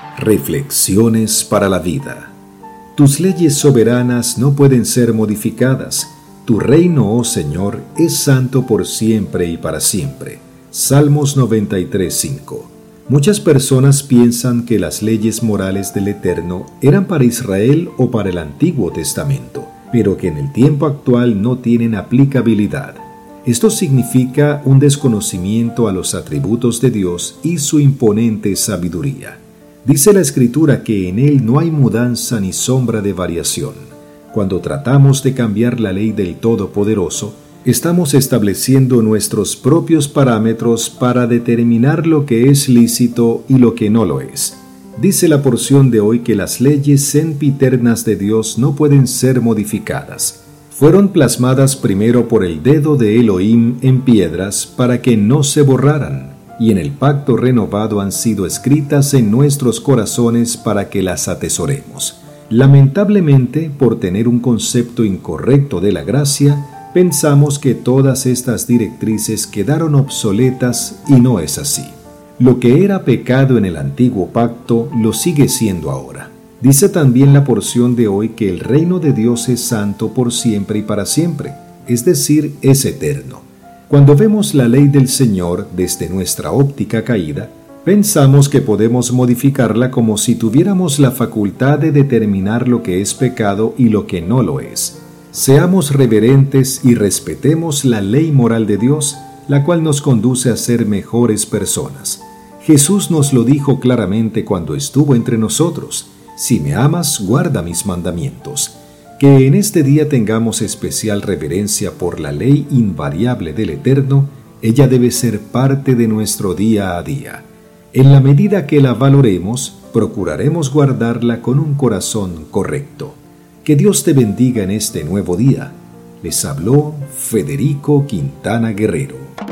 Reflexiones para la vida. Tus leyes soberanas no pueden ser modificadas. Tu reino, oh Señor, es santo por siempre y para siempre. Salmos 93:5. Muchas personas piensan que las leyes morales del Eterno eran para Israel o para el Antiguo Testamento, pero que en el tiempo actual no tienen aplicabilidad. Esto significa un desconocimiento a los atributos de Dios y su imponente sabiduría. Dice la Escritura que en Él no hay mudanza ni sombra de variación. Cuando tratamos de cambiar la ley del Todopoderoso, estamos estableciendo nuestros propios parámetros para determinar lo que es lícito y lo que no lo es. Dice la porción de hoy que las leyes sempiternas de Dios no pueden ser modificadas. Fueron plasmadas primero por el dedo de Elohim en piedras para que no se borraran, y en el pacto renovado han sido escritas en nuestros corazones para que las atesoremos. Lamentablemente, por tener un concepto incorrecto de la gracia, pensamos que todas estas directrices quedaron obsoletas y no es así. Lo que era pecado en el antiguo pacto lo sigue siendo ahora. Dice también la porción de hoy que el reino de Dios es santo por siempre y para siempre, es decir, es eterno. Cuando vemos la ley del Señor desde nuestra óptica caída, pensamos que podemos modificarla como si tuviéramos la facultad de determinar lo que es pecado y lo que no lo es. Seamos reverentes y respetemos la ley moral de Dios, la cual nos conduce a ser mejores personas. Jesús nos lo dijo claramente cuando estuvo entre nosotros: si me amas, guarda mis mandamientos. Que en este día tengamos especial reverencia por la ley invariable del Eterno. Ella debe ser parte de nuestro día a día. En la medida que la valoremos, procuraremos guardarla con un corazón correcto. Que Dios te bendiga en este nuevo día. Les habló Federico Quintana Guerrero.